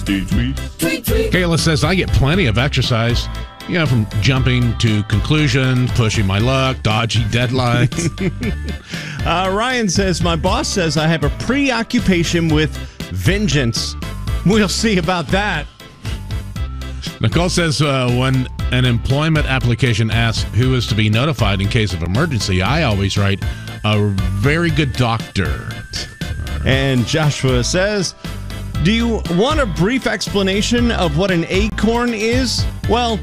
Kayla says, I get plenty of exercise. From jumping to conclusions, pushing my luck, dodging deadlines. Ryan says, my boss says I have a preoccupation with vengeance. We'll see about that. Nicole says, when an employment application asks who is to be notified in case of emergency, I always write, a very good doctor. And Joshua says, do you want a brief explanation of what an acorn is? Well,